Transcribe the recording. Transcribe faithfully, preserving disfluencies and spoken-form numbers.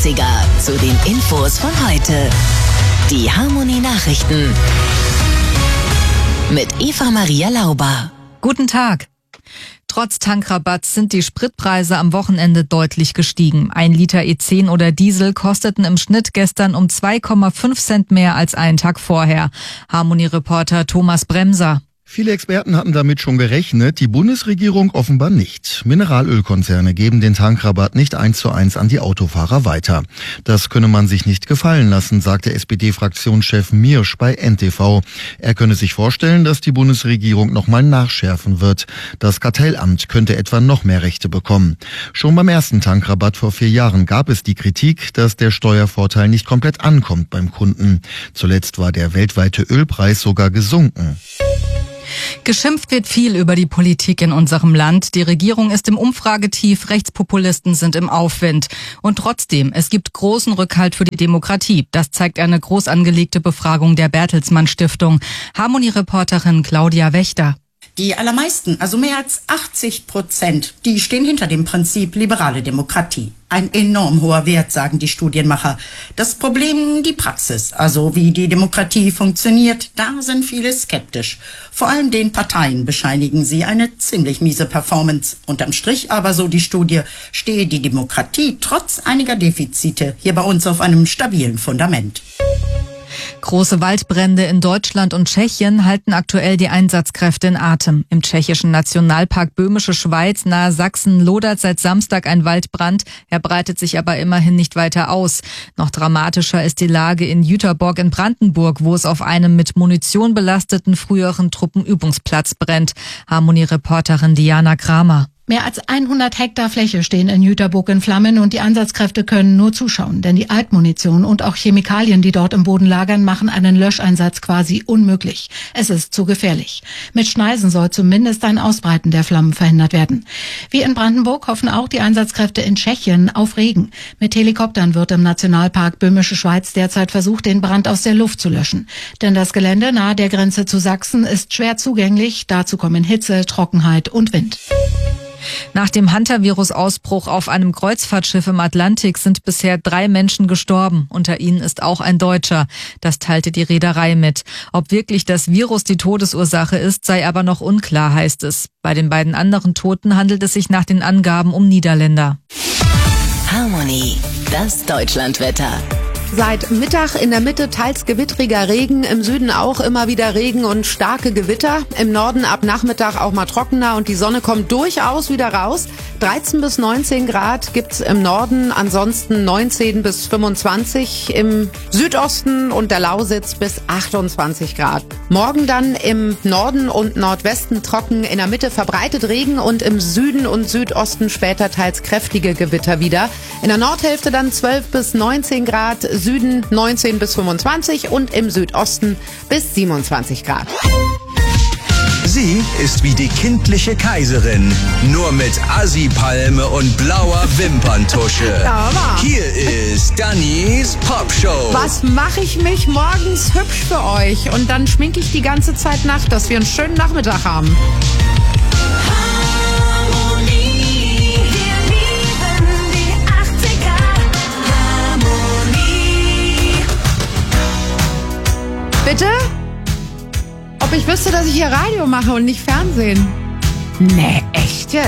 dreißiger zu den Infos von heute. Die Harmonie-Nachrichten mit Eva-Maria Lauber. Guten Tag. Trotz Tankrabatts sind die Spritpreise am Wochenende deutlich gestiegen. Ein Liter E zehn oder Diesel kosteten im Schnitt gestern um zwei Komma fünf Cent mehr als einen Tag vorher. Harmonie-Reporter Thomas Bremser. Viele Experten hatten damit schon gerechnet, die Bundesregierung offenbar nicht. Mineralölkonzerne geben den Tankrabatt nicht eins zu eins an die Autofahrer weiter. Das könne man sich nicht gefallen lassen, sagte S P D-Fraktionschef Miersch bei N T V. Er könne sich vorstellen, dass die Bundesregierung nochmal nachschärfen wird. Das Kartellamt könnte etwa noch mehr Rechte bekommen. Schon beim ersten Tankrabatt vor vier Jahren gab es die Kritik, dass der Steuervorteil nicht komplett ankommt beim Kunden. Zuletzt war der weltweite Ölpreis sogar gesunken. Geschimpft wird viel über die Politik in unserem Land. Die Regierung ist im Umfragetief, Rechtspopulisten sind im Aufwind. Und trotzdem, es gibt großen Rückhalt für die Demokratie. Das zeigt eine groß angelegte Befragung der Bertelsmann Stiftung. Harmonie-Reporterin Claudia Wächter. Die allermeisten, also mehr als achtzig Prozent, die stehen hinter dem Prinzip liberale Demokratie. Ein enorm hoher Wert, sagen die Studienmacher. Das Problem, die Praxis, also wie die Demokratie funktioniert, da sind viele skeptisch. Vor allem den Parteien bescheinigen sie eine ziemlich miese Performance. Unterm Strich aber, so die Studie, stehe die Demokratie trotz einiger Defizite hier bei uns auf einem stabilen Fundament. Große Waldbrände in Deutschland und Tschechien halten aktuell die Einsatzkräfte in Atem. Im tschechischen Nationalpark Böhmische Schweiz nahe Sachsen lodert seit Samstag ein Waldbrand. Er breitet sich aber immerhin nicht weiter aus. Noch dramatischer ist die Lage in Jüterbock in Brandenburg, wo es auf einem mit Munition belasteten früheren Truppenübungsplatz brennt. Harmonie-Reporterin Diana Kramer. Mehr als hundert Hektar Fläche stehen in Jüterbock in Flammen und die Einsatzkräfte können nur zuschauen, denn die Altmunition und auch Chemikalien, die dort im Boden lagern, machen einen Löscheinsatz quasi unmöglich. Es ist zu gefährlich. Mit Schneisen soll zumindest ein Ausbreiten der Flammen verhindert werden. Wie in Brandenburg hoffen auch die Einsatzkräfte in Tschechien auf Regen. Mit Helikoptern wird im Nationalpark Böhmische Schweiz derzeit versucht, den Brand aus der Luft zu löschen. Denn das Gelände nahe der Grenze zu Sachsen ist schwer zugänglich. Dazu kommen Hitze, Trockenheit und Wind. Nach dem Hantavirus-Ausbruch auf einem Kreuzfahrtschiff im Atlantik sind bisher drei Menschen gestorben. Unter ihnen ist auch ein Deutscher. Das teilte die Reederei mit. Ob wirklich das Virus die Todesursache ist, sei aber noch unklar, heißt es. Bei den beiden anderen Toten handelt es sich nach den Angaben um Niederländer. Harmonie, das Deutschlandwetter. Seit Mittag in der Mitte teils gewittriger Regen, im Süden auch immer wieder Regen und starke Gewitter. Im Norden ab Nachmittag auch mal trockener und die Sonne kommt durchaus wieder raus. dreizehn bis neunzehn Grad gibt's im Norden, ansonsten neunzehn bis fünfundzwanzig, im Südosten und der Lausitz bis achtundzwanzig Grad. Morgen dann im Norden und Nordwesten trocken, in der Mitte verbreitet Regen und im Süden und Südosten später teils kräftige Gewitter wieder. In der Nordhälfte dann zwölf bis neunzehn Grad, Süden neunzehn bis fünfundzwanzig und im Südosten bis siebenundzwanzig Grad. Sie ist wie die kindliche Kaiserin, nur mit Assi-Palme und blauer Wimperntusche. Ja, aber. Hier ist Dannys Popshow. Was mache ich mich morgens hübsch für euch? Und dann schminke ich die ganze Zeit nach, dass wir einen schönen Nachmittag haben. Bitte? Ob ich wüsste, dass ich hier Radio mache und nicht Fernsehen? Nee, echt jetzt?